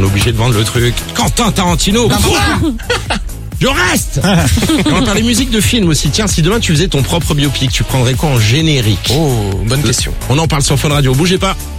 est obligé de vendre le truc. Quentin Tarantino. Quoi? Je reste. On va parler musique de film aussi. Tiens, si demain tu faisais ton propre biopic, tu prendrais quoi en générique? Oh, bonne question. On en parle sur Fun Radio. Bougez pas.